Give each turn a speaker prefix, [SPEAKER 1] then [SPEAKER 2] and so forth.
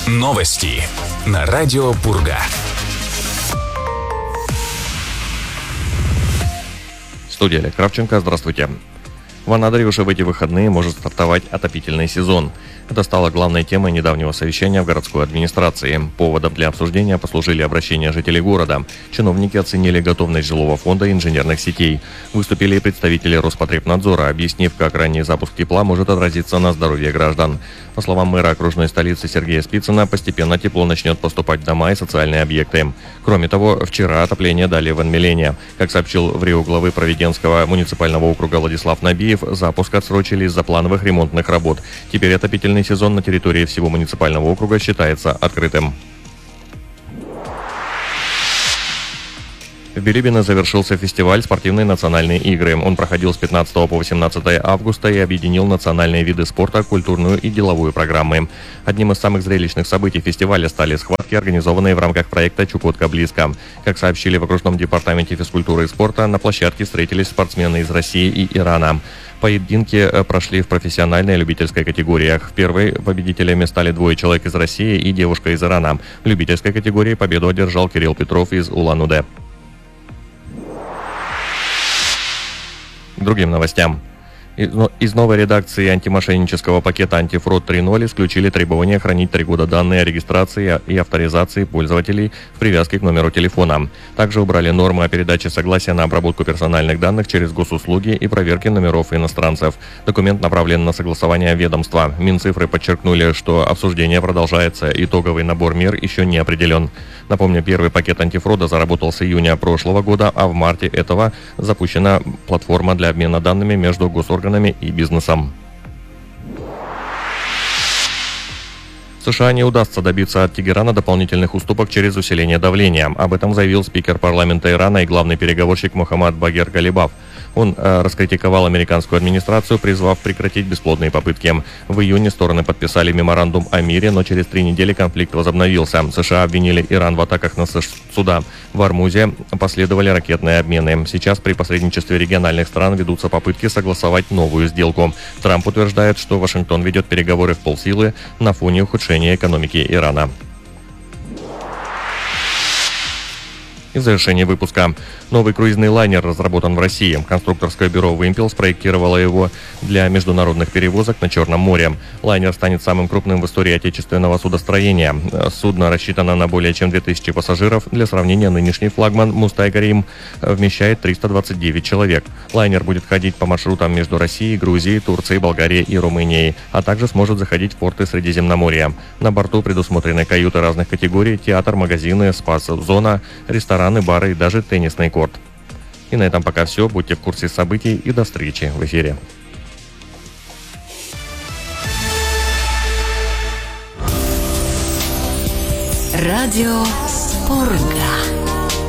[SPEAKER 1] Новости на радио Пурга.
[SPEAKER 2] Студия Олег Кравченко. Здравствуйте. В Анадыре уже в эти выходные может стартовать отопительный сезон. Это стало главной темой недавнего совещания в городской администрации. Поводом для обсуждения послужили обращения жителей города. Чиновники оценили готовность жилого фонда и инженерных сетей. Выступили и представители Роспотребнадзора, объяснив, как ранний запуск тепла может отразиться на здоровье граждан. По словам мэра окружной столицы Сергея Спицына, постепенно тепло начнет поступать в дома и социальные объекты. Кроме того, вчера отопление дали в Энмелене. Как сообщил в РИО главы Провиденского муниципального округа Владислав Набиев, запуск отсрочили из-за плановых ремонтных работ. Теперь отопительный сезон на территории всего муниципального округа считается открытым. В Билибино завершился фестиваль «Спортивные национальные игры». Он проходил с 15 по 18 августа и объединил национальные виды спорта, культурную и деловую программы. Одним из самых зрелищных событий фестиваля стали схватки, организованные в рамках проекта «Чукотка близко». Как сообщили в окружном департаменте физкультуры и спорта, на площадке встретились спортсмены из России и Ирана. Поединки прошли в профессиональной и любительской категориях. В первой победителями стали 2 человек из России и девушка из Ирана. В любительской категории победу одержал Кирилл Петров из Улан-Удэ. К другим новостям. Из новой редакции антимошеннического пакета «Антифрод 3.0» исключили требование хранить 3 года данные о регистрации и авторизации пользователей в привязке к номеру телефона. Также убрали нормы о передаче согласия на обработку персональных данных через госуслуги и проверки номеров иностранцев. Документ направлен на согласование ведомства. Минцифры подчеркнули, что обсуждение продолжается, итоговый набор мер еще не определен. Напомню, первый пакет антифрода заработал с июня прошлого года, а в марте этого запущена платформа для обмена данными между госорганами и бизнесом. США не удастся добиться от Тегерана дополнительных уступок через усиление давления. Об этом заявил спикер парламента Ирана и главный переговорщик Мохаммад Багер Галибаф. Он раскритиковал американскую администрацию, призвав прекратить бесплодные попытки. В июне стороны подписали меморандум о мире, но через 3 недели конфликт возобновился. США обвинили Иран в атаках на суда. В Ормузе последовали ракетные обмены. Сейчас при посредничестве региональных стран ведутся попытки согласовать новую сделку. Трамп утверждает, что Вашингтон ведет переговоры в полсилы на фоне ухудшения экономики Ирана. И в завершении выпуска. Новый круизный лайнер разработан в России. Конструкторское бюро «Вымпел» спроектировало его для международных перевозок на Черном море. Лайнер станет самым крупным в истории отечественного судостроения. Судно рассчитано на более чем 2000 пассажиров. Для сравнения, нынешний флагман «Мустайга Рим» вмещает 329 человек. Лайнер будет ходить по маршрутам между Россией, Грузией, Турцией, Болгарией и Румынией, а также сможет заходить в порты Средиземноморья. На борту предусмотрены каюты разных категорий, театр, магазины, спа-зона, рестораны, бары и даже теннисный корт. И на этом пока все. Будьте в курсе событий и до встречи в эфире.
[SPEAKER 3] Радио Пурга.